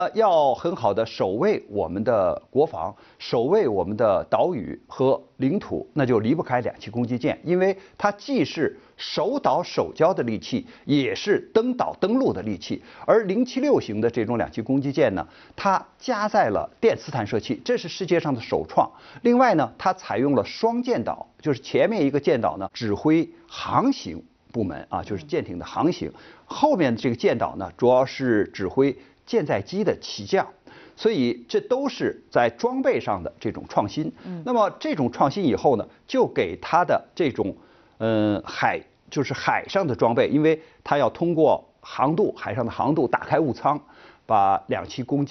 要很好的守卫我们的国防，守卫我们的岛屿和领土，那就离不开两栖攻击舰，因为它既是守岛守礁的利器，也是登岛登陆的利器。而076型的这种两栖攻击舰呢，它加载了电磁弹射器，这是世界上的首创。另外呢，它采用了双舰岛，就是前面一个舰岛呢指挥航行部门啊，就是舰艇的航行，后面这个舰岛呢主要是指挥舰载机的起降，所以这都是在装备上的这种创新。那么这种创新以后呢，就给它的这种就是海上的装备，因为它要通过海上的航渡打开物舱，把两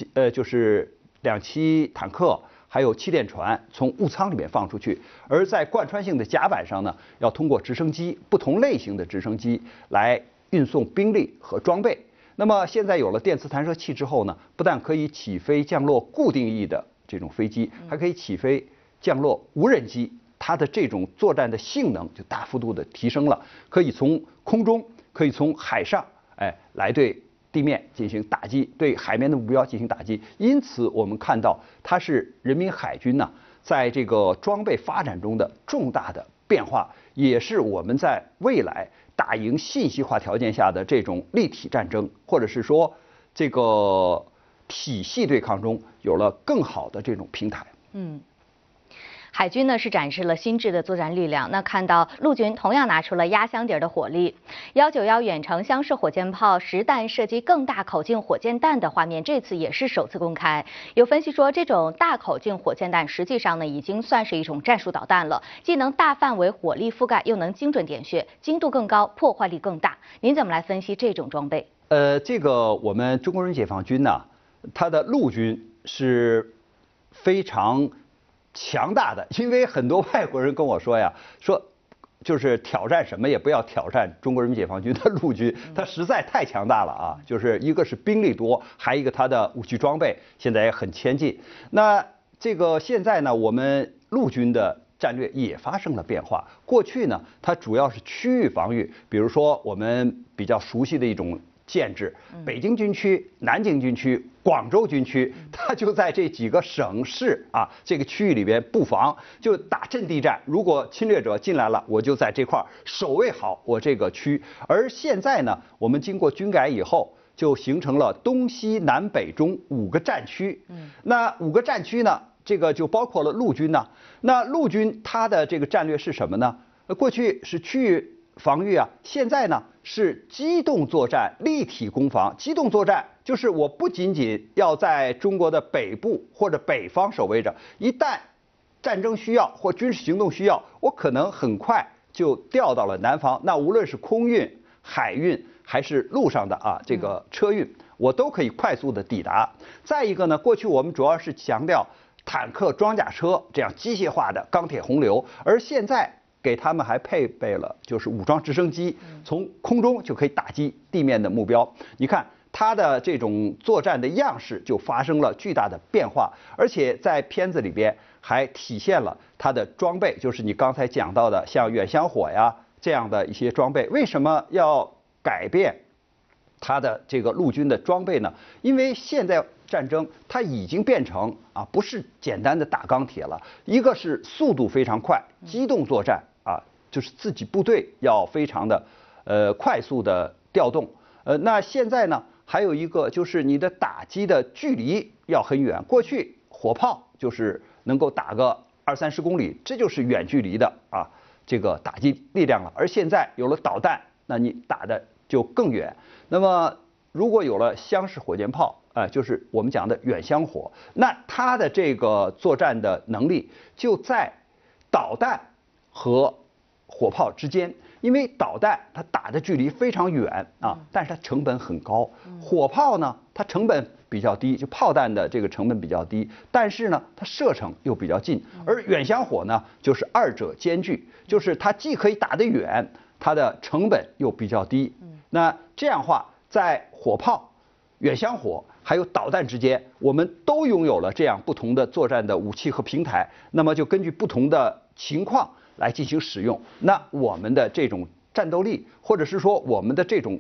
栖坦克还有气垫船从物舱里面放出去，而在贯穿性的甲板上呢，要通过直升机不同类型的直升机来运送兵力和装备。那么现在有了电磁弹射器之后呢，不但可以起飞降落固定翼的这种飞机，还可以起飞降落无人机，它的这种作战的性能就大幅度的提升了，可以从空中，可以从海上，来对地面进行打击，对海面的目标进行打击。因此，我们看到它是人民海军呢，在这个装备发展中的重大的变化，也是我们在未来打赢信息化条件下的这种立体战争，或者是说这个体系对抗中有了更好的这种平台。 海军呢是展示了新制的作战力量，那看到陆军同样拿出了压箱底的火力，191远程箱式火箭炮实弹射击更大口径火箭弹的画面，这次也是首次公开。有分析说，这种大口径火箭弹实际上呢已经算是一种战术导弹了，既能大范围火力覆盖，又能精准点穴，精度更高，破坏力更大。您怎么来分析这种装备？ 这个我们中国人民解放军呢，它的陆军是非常强大的，因为很多外国人跟我说呀，说就是挑战什么也不要挑战中国人民解放军的陆军，它实在太强大了啊！就是一个是兵力多，还一个它的武器装备现在也很先进。那这个现在呢，我们陆军的战略也发生了变化。过去呢，它主要是区域防御，比如说我们比较熟悉的一种建制，北京军区、南京军区、广州军区，它就在这几个省市啊这个区域里边布防，就打阵地战。如果侵略者进来了，我就在这块守卫好我这个区。而现在呢，我们经过军改以后，就形成了东西南北中5个战区。那5个战区呢，这个就包括了陆军呢。那陆军它的这个战略是什么呢？过去是区域防御啊，现在呢是机动作战、立体攻防。机动作战就是我不仅仅要在中国的北部或者北方守卫着，一旦战争需要或军事行动需要，我可能很快就调到了南方。那无论是空运、海运还是路上的这个车运，我都可以快速的抵达。再一个呢，过去我们主要是强调坦克、装甲车这样机械化的钢铁洪流，而现在给他们还配备了就是武装直升机，从空中就可以打击地面的目标。你看它的这种作战的样式就发生了巨大的变化，而且在片子里边还体现了它的装备，就是你刚才讲到的像远香火呀这样的一些装备。为什么要改变它的这个陆军的装备呢？因为现在战争它已经变成不是简单的打钢铁了，一个是速度非常快，机动作战就是自己部队要非常的快速的调动。那现在呢，还有一个就是你的打击的距离要很远。过去火炮就是能够打个20-30公里，这就是远距离的这个打击力量了。而现在有了导弹，那你打的就更远。那么如果有了箱式火箭炮，就是我们讲的远香火，那它的这个作战的能力就在导弹和火炮之间。因为导弹它打的距离非常远但是它成本很高。火炮呢，它成本比较低，就炮弹的这个成本比较低，但是呢，它射程又比较近。而远香火呢，就是二者兼具，就是它既可以打得远，它的成本又比较低。那这样的话，在火炮、远香火还有导弹之间，我们都拥有了这样不同的作战的武器和平台。那么就根据不同的情况来进行使用，那我们的这种战斗力，或者是说我们的这种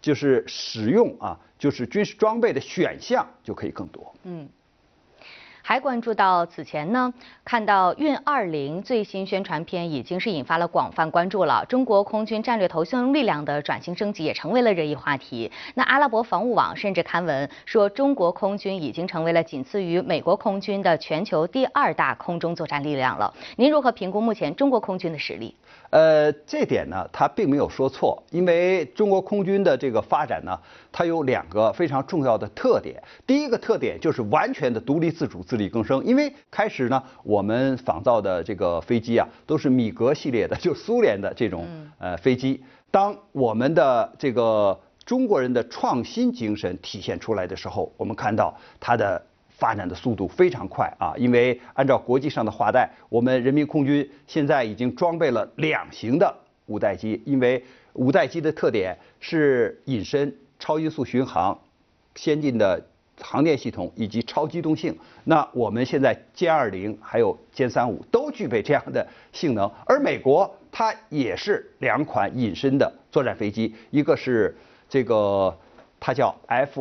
就是使用就是军事装备的选项就可以更多。 还关注到此前呢，看到运20最新宣传片已经是引发了广泛关注了。中国空军战略投送力量的转型升级也成为了热议话题。那阿拉伯防务网甚至刊文说，中国空军已经成为了仅次于美国空军的全球第2大空中作战力量了。您如何评估目前中国空军的实力？ 这点呢，他并没有说错，因为中国空军的这个发展呢，它有2个非常重要的特点。第一个特点就是完全的独立自主、自力更生。因为开始呢，我们仿造的这个飞机都是米格系列的，就苏联的这种飞机。当我们的这个中国人的创新精神体现出来的时候，我们看到它的发展的速度非常快因为按照国际上的划带，我们人民空军现在已经装备了2型的五代机。因为五代机的特点是隐身、超音速巡航、先进的航电系统以及超机动性。那我们现在歼20还有歼35都具备这样的性能，而美国它也是2款隐身的作战飞机，一个是这个它叫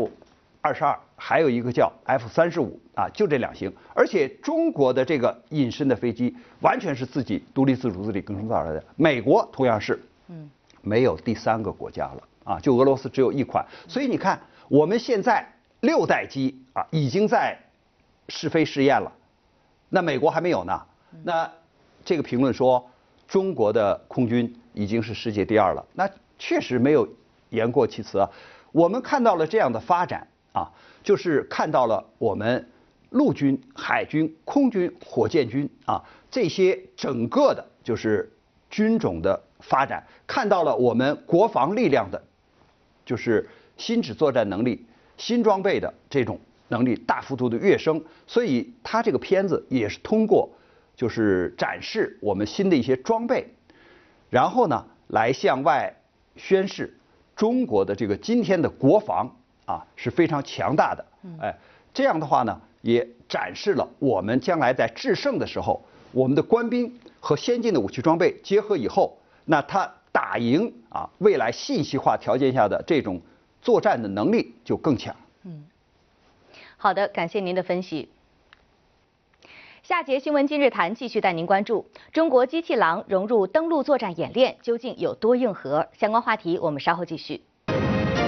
F-22，还有一个叫 F-35就这2型。而且中国的这个隐身的飞机完全是自己独立自主、自力更生造出来的。美国同样是，没有第3个国家了就俄罗斯只有1款。所以你看，我们现在6代机已经在试飞试验了，那美国还没有呢。那这个评论说中国的空军已经是世界第2了，那确实没有言过其词我们看到了这样的发展就是看到了我们陆军、海军、空军、火箭军这些整个的就是军种的发展，看到了我们国防力量的就是新指作战能力、新装备的这种能力大幅度的跃升。所以它这个片子也是通过就是展示我们新的一些装备，然后呢来向外宣示中国的这个今天的国防是非常强大的。这样的话呢，也展示了我们将来在制胜的时候，我们的官兵和先进的武器装备结合以后，那它打赢未来信息化条件下的这种作战的能力就更强。 好的，感谢您的分析。下节新闻今日谈继续带您关注中国机器狼融入登陆作战演练究竟有多硬核？相关话题我们稍后继续。